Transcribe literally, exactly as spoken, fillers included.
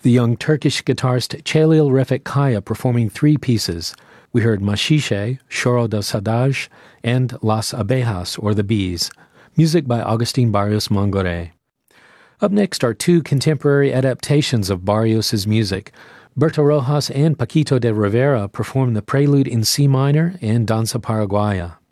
the young Turkish guitarist Chalil Refik Kaya performing three pieces. We heard Machiche, Choro del Saudade, and Las Abejas, or the Bees, music by Agustin Barrios Mangore. Up next are two contemporary adaptations of Barrios's music. Berto Rojas and Paquito de Rivera perform the Prelude in C minor and Danza Paraguaya.